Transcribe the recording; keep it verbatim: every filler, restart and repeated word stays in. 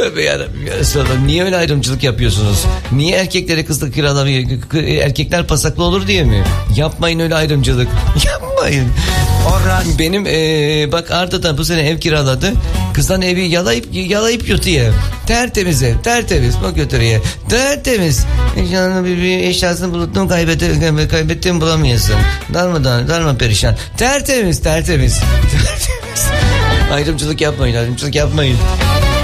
Tövbe yarabbim ya Resulallah. Niye öyle ayrımcılık yapıyorsunuz? Niye erkeklere kızla kiralamıyor? Erkekler pasaklı olur diye mi? Yapmayın öyle ayrımcılık. Yapmayın. Benim ee, bak Arda da bu sene ev kiraladı. Kızdan evi yalayıp yalayıp yutuyor. Tertemiz ev, tertemiz. Bak götürüyor. Tertemiz. Eşyanın bir, bir eşyasını buldum, kaybettim, kaybettim bulamıyorsun. Darmadan, darma perişan. Tertemiz, tertemiz. Tertemiz. Ayrımcılık yapmayın, ayrımcılık yapmayın.